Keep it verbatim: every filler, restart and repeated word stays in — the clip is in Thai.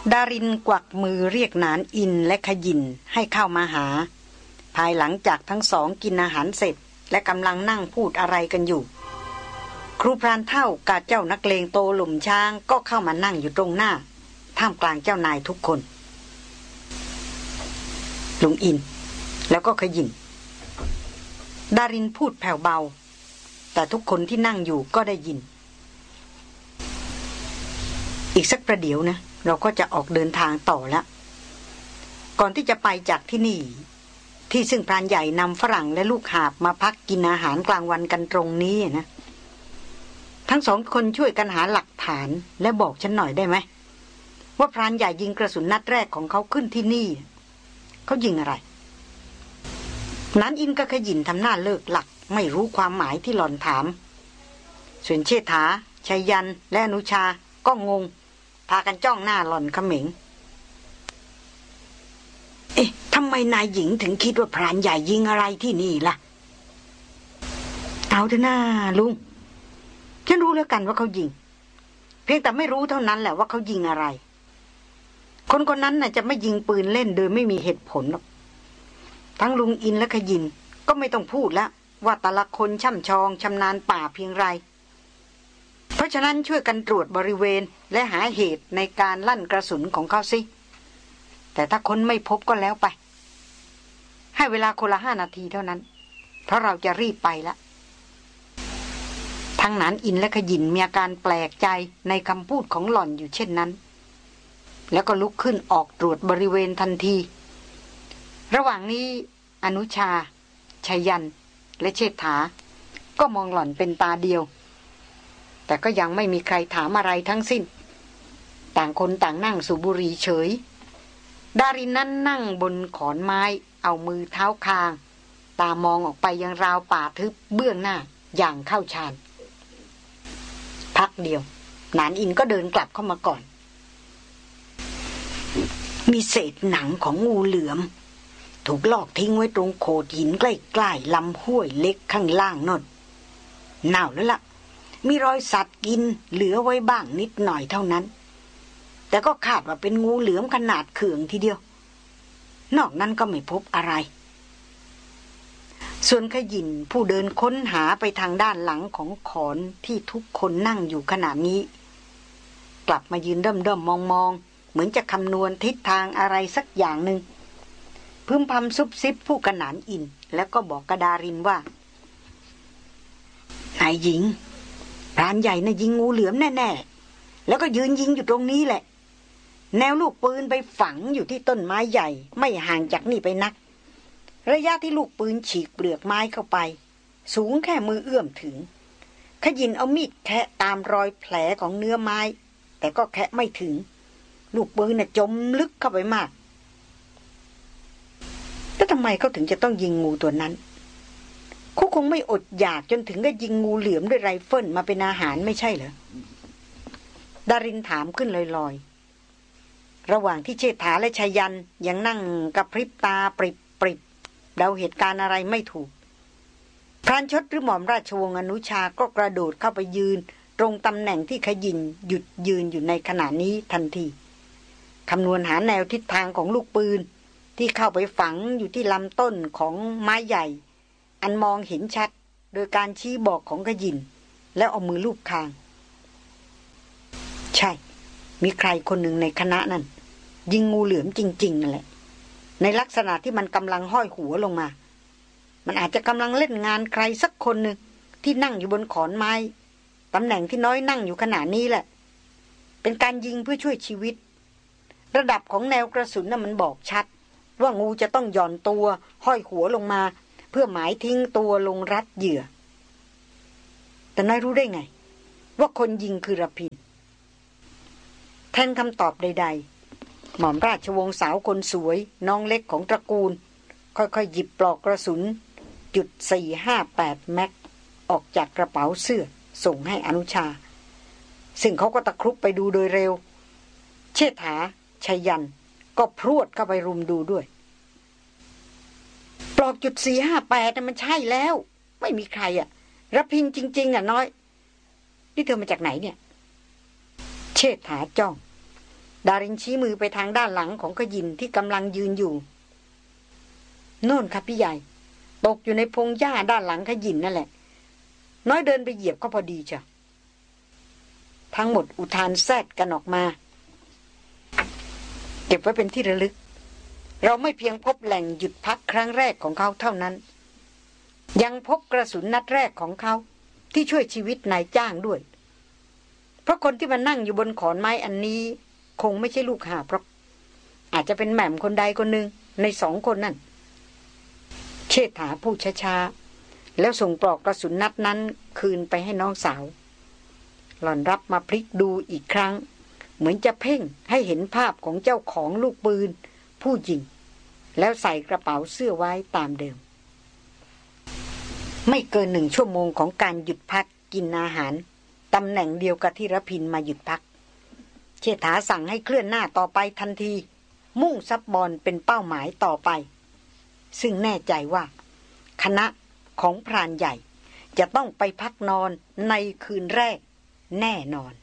ดารินกวักมือเรียกนานอินและขยินให้เข้ามาหาภายหลังจากทั้งสองกินอาหารเสร็จและกำลังนั่งพูดอะไรกันอยู่ครูพรานเฒ่ากับเจ้านักเลงโตหลุมช้างก็เข้ามานั่งอยู่ตรงหน้าท่ามกลางเจ้านายทุกคนลุงอินแล้วก็ขยินดารินพูดแผ่วเบาแต่ทุกคนที่นั่งอยู่ก็ได้ยินอีกสักประเดี๋ยวนะเราก็จะออกเดินทางต่อแล้วก่อนที่จะไปจากที่นี่ที่ซึ่งพรานใหญ่นำฝรั่งและลูกหาบมาพักกินอาหารกลางวันกันตรงนี้นะทั้งสองคนช่วยกันหาหลักฐานและบอกฉันหน่อยได้ไหมว่าพรานใหญ่ยิงกระสุนนัดแรกของเขาขึ้นที่นี่เขายิงอะไรนั้นอินกับขยินทำหน้าเลิกหลักไม่รู้ความหมายที่หล่อนถามส่วนเชษฐาชัยยันและอนุชาก็งงพากันจ้องหน้าหล่อนเขม็งเอ๊ะทำไมนายหญิงถึงคิดว่าพรานใหญ่ยิงอะไรที่นี่ล่ะเอาเถอะหน้าลุงฉันรู้แล้วกันว่าเขายิงเพียงแต่ไม่รู้เท่านั้นแหละว่าเขายิงอะไรคนคนนั้นน่ะจะไม่ยิงปืนเล่นโดยไม่มีเหตุผลหรอกทั้งลุงอินและขยินก็ไม่ต้องพูดแล้วว่าแต่ละคนช่ำชองชำนาญป่าเพียงไรเพราะฉะนั้นช่วยกันตรวจบริเวณและหาเหตุในการลั่นกระสุนของเขาสิแต่ถ้าคนไม่พบก็แล้วไปให้เวลาคนละห้านาทีเท่านั้นเพราะเราจะรีบไปแล้วทั้งนั้นอินและขยินมีอาการแปลกใจในคำพูดของหล่อนอยู่เช่นนั้นแล้วก็ลุกขึ้นออกตรวจบริเวณทันทีระหว่างนี้อนุชาชัยยันและเชษฐาก็มองหล่อนเป็นตาเดียวแต่ก็ยังไม่มีใครถามอะไรทั้งสิ้นต่างคนต่างนั่งสูบบุหรี่เฉยดารินนั้นนั่งบนขอนไม้เอามือเท้าคางตามองออกไปยังราวป่าทึบเบื้องหน้าอย่างเข้าฌานพักเดียวนานอินก็เดินกลับเข้ามาก่อนมีเศษหนังของงูเหลือมถูกลอกทิ้งไว้ตรงโขดหินใกล้ๆลำห้วยเล็กข้างล่างนนเน่าแล้วล่ะมีรอยสัตว์กินเหลือไว้บ้างนิดหน่อยเท่านั้นแต่ก็คาดว่าเป็นงูเหลือมขนาดเขื่องทีเดียวนอกนั้นก็ไม่พบอะไรส่วนขยินผู้เดินค้นหาไปทางด้านหลังของขอนที่ทุกคนนั่งอยู่ขณะนี้กลับมายืนเริ่มๆมองๆเหมือนจะคำนวณทิศทางอะไรสักอย่างหนึ่งพึมพำซุบซิบผู้กระหนานอินแล้วก็บอกกระดารินว่านายหญิงพรานใหญ่น่ะยิงงูเหลือมแน่ๆแล้วก็ยืนยิงอยู่ตรงนี้แหละแนวลูกปืนไปฝังอยู่ที่ต้นไม้ใหญ่ไม่ห่างจากนี่ไปนักระยะที่ลูกปืนฉีกเปลือกไม้เข้าไปสูงแค่มือเอื้อมถึงขยินเอามีดแคะตามรอยแผลของเนื้อไม้แต่ก็แคะไม่ถึงลูกปืนน่ะจมลึกเข้าไปมากแล้วทำไมเขาถึงจะต้องยิงงูตัวนั้นเขาคงไม่อดอยากจนถึงกับยิงงูเหลือมด้วยไรเฟิลมาเป็นอาหารไม่ใช่เหรอดารินถามขึ้นลอยๆระหว่างที่เชษฐาและชายันยังนั่งกระพริบตาปริบปริบเดาเหตุการณ์อะไรไม่ถูกพรานชดหรือหม่อมราชวงศ์อนุชาก็กระโดดเข้าไปยืนตรงตำแหน่งที่ขยินหยุดยืนอยู่ในขณะนี้ทันทีคำนวณหาแนวทิศทางของลูกปืนที่เข้าไปฝังอยู่ที่ลำต้นของไม้ใหญ่อันมองเห็นชัดโดยการชี้บอกของขยินแล้วเอามือลูบคางใช่มีใครคนหนึ่งในคณะนั้นยิงงูเหลือมจริงๆนั่นแหละในลักษณะที่มันกำลังห้อยหัวลงมามันอาจจะกำลังเล่นงานใครสักคนหนึ่งที่นั่งอยู่บนขอนไม้ตำแหน่งที่น้อยนั่งอยู่ขณะนี้แหละเป็นการยิงเพื่อช่วยชีวิตระดับของแนวกระสุนน่ะมันบอกชัดว่างูจะต้องหย่อนตัวห้อยหัวลงมาเพื่อหมายทิ้งตัวลงรัดเหยื่อแต่นายรู้ได้ไงว่าคนยิงคือระพินแทนคำตอบใดๆหม่อมราชวงศ์สาวคนสวยน้องเล็กของตระกูลค่อยๆหยิบปลอกกระสุนจุดสี่ห้าแปดแม็กออกจากกระเป๋าเสื้อส่งให้อนุชาซึ่งเขาก็ตะครุบไปดูโดยเร็วเชษฐาชัยยันก็พรวดเข้าไปรุมดูด้วยปลอกจุดสี่ห้าแปดน่ะมันใช่แล้วไม่มีใครอ่ะระพินจริงๆอ่ะน้อยนี่เธอมาจากไหนเนี่ยเชษฐาจ้องดารินชี้มือไปทางด้านหลังของขยินที่กำลังยืนอยู่โน่นครับพี่ใหญ่ตกอยู่ในพงหญ้าด้านหลังขยินนั่นแหละน้อยเดินไปเหยียบก็พอดีจ้ะทั้งหมดอุทานแซดกันออกมาเก็บไว้เป็นที่ระลึกเราไม่เพียงพบแหล่งหยุดพักครั้งแรกของเขาเท่านั้นยังพบกระสุนนัดแรกของเขาที่ช่วยชีวิตนายจ้างด้วยเพราะคนที่มานั่งอยู่บนขอนไม้อันนี้คงไม่ใช่ลูกหาบหรอกอาจจะเป็นแหม่มคนใดคนหนึ่งในสองคนนั่นเชษฐาพูดช้าๆแล้วส่งปลอกกระสุนนัดนั้นคืนไปให้น้องสาวหล่อนรับมาพลิกดูอีกครั้งเหมือนจะเพ่งให้เห็นภาพของเจ้าของลูกปืนผู้ยิงแล้วใส่กระเป๋าเสื้อไว้ตามเดิมไม่เกินหนึ่งชั่วโมงของการหยุดพักกินอาหารตำแหน่งเดียวกับที่รพินมาหยุดพักเชษฐาสั่งให้เคลื่อนหน้าต่อไปทันทีมุ่งซับบอลเป็นเป้าหมายต่อไปซึ่งแน่ใจว่าคณะของพรานใหญ่จะต้องไปพักนอนในคืนแรกแน่นอน